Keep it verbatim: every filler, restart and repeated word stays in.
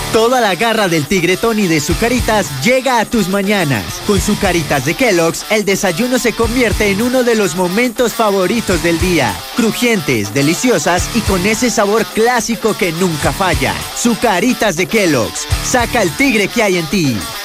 Toda la garra del tigre Tony de Zucaritas llega a tus mañanas. Con Zucaritas de Kellogg's, el desayuno se convierte en uno de los momentos favoritos del día. Crujientes, deliciosas y con ese sabor clásico que nunca falla. Zucaritas de Kellogg's. Saca el tigre que hay en ti.